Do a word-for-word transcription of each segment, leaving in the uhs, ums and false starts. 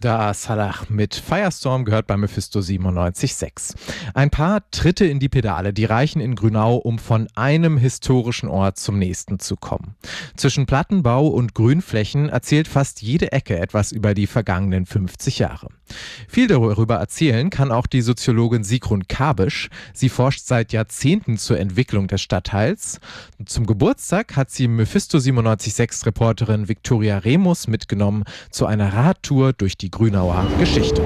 Da Salah mit Firestorm gehört bei Mephisto siebenundneunzig Komma sechs. Ein paar Tritte in die Pedale, die reichen in Grünau, um von einem historischen Ort zum nächsten zu kommen. Zwischen Plattenbau und Grünflächen erzählt fast jede Ecke etwas über die vergangenen fünfzig Jahre. Viel darüber erzählen kann auch die Soziologin Sigrun Kabisch. Sie forscht seit Jahrzehnten zur Entwicklung des Stadtteils. Zum Geburtstag hat sie Mephisto siebenundneunzig Komma sechs Reporterin Viktoria Remus mitgenommen zu einer Radtour durch die Grünauer Geschichte.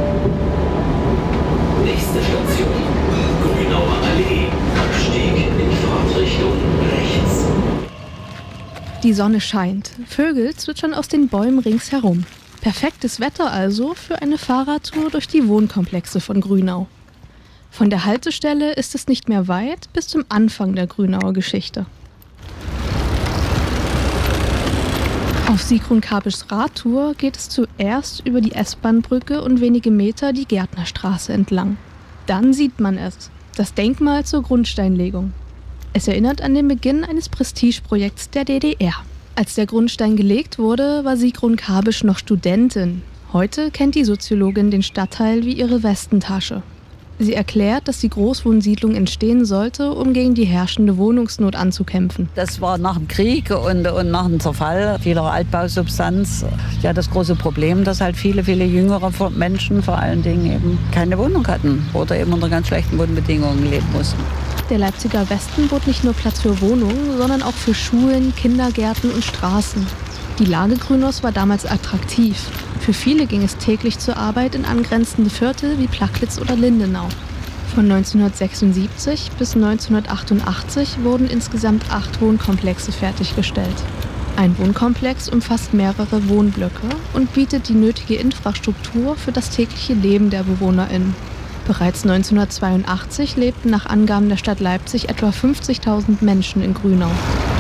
Nächste Station, Grünauer Allee, Abstieg in Fahrtrichtung rechts. Die Sonne scheint, Vögel zwitschern aus den Bäumen ringsherum. Perfektes Wetter also für eine Fahrradtour durch die Wohnkomplexe von Grünau. Von der Haltestelle ist es nicht mehr weit bis zum Anfang der Grünauer Geschichte. Auf Sigrun Kabischs Radtour geht es zuerst über die S-Bahn-Brücke und wenige Meter die Gärtnerstraße entlang. Dann sieht man es, das Denkmal zur Grundsteinlegung. Es erinnert an den Beginn eines Prestigeprojekts der D D R. Als der Grundstein gelegt wurde, war Sigrun Kabisch noch Studentin. Heute kennt die Soziologin den Stadtteil wie ihre Westentasche. Sie erklärt, dass die Großwohnsiedlung entstehen sollte, um gegen die herrschende Wohnungsnot anzukämpfen. Das war nach dem Krieg und, und nach dem Zerfall vieler Altbausubstanz ja das große Problem, dass halt viele, viele jüngere Menschen vor allen Dingen eben keine Wohnung hatten oder eben unter ganz schlechten Wohnbedingungen leben mussten. Der Leipziger Westen bot nicht nur Platz für Wohnungen, sondern auch für Schulen, Kindergärten und Straßen. Die Lage Grünaus war damals attraktiv. Für viele ging es täglich zur Arbeit in angrenzende Viertel wie Plagwitz oder Lindenau. Von neunzehnhundertsechsundsiebzig bis neunzehnhundertachtundachtzig wurden insgesamt acht Wohnkomplexe fertiggestellt. Ein Wohnkomplex umfasst mehrere Wohnblöcke und bietet die nötige Infrastruktur für das tägliche Leben der BewohnerInnen. Bereits neunzehnhundertzweiundachtzig lebten nach Angaben der Stadt Leipzig etwa fünfzigtausend Menschen in Grünau.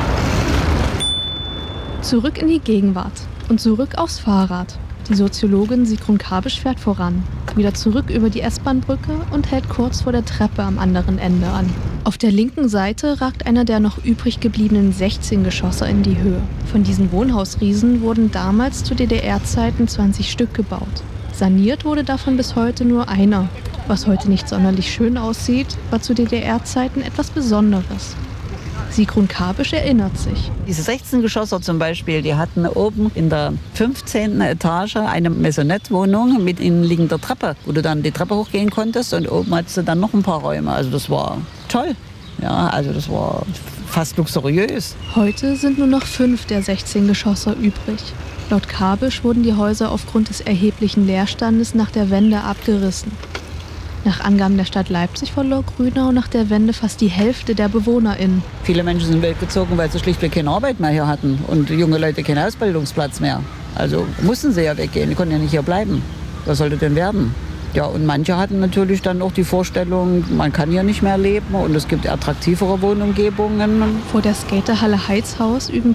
Zurück in die Gegenwart und zurück aufs Fahrrad. Die Soziologin Sigrun Kabisch fährt voran, wieder zurück über die S-Bahn-Brücke und hält kurz vor der Treppe am anderen Ende an. Auf der linken Seite ragt einer der noch übrig gebliebenen sechzehn Geschosse in die Höhe. Von diesen Wohnhausriesen wurden damals zu D D R-Zeiten zwanzig Stück gebaut. Saniert wurde davon bis heute nur einer. Was heute nicht sonderlich schön aussieht, war zu D D R-Zeiten etwas Besonderes. Sigrun Kabisch erinnert sich. Diese sechzehn Geschosser zum Beispiel, die hatten oben in der fünfzehnten Etage eine Maisonette-Wohnung mit innenliegender Treppe, wo du dann die Treppe hochgehen konntest und oben hattest du dann noch ein paar Räume. Also das war toll. Ja, also das war fast luxuriös. Heute sind nur noch fünf der sechzehn Geschosser übrig. Laut Kabisch wurden die Häuser aufgrund des erheblichen Leerstandes nach der Wende abgerissen. Nach Angaben der Stadt Leipzig verlor Grünau nach der Wende fast die Hälfte der BewohnerInnen. Viele Menschen sind weggezogen, weil sie schlichtweg keine Arbeit mehr hier hatten und junge Leute keinen Ausbildungsplatz mehr. Also mussten sie ja weggehen, die konnten ja nicht hier bleiben. Was sollte denn werden? Ja, und manche hatten natürlich dann auch die Vorstellung, man kann hier nicht mehr leben und es gibt attraktivere Wohnumgebungen. Vor der Skaterhalle Heizhaus üben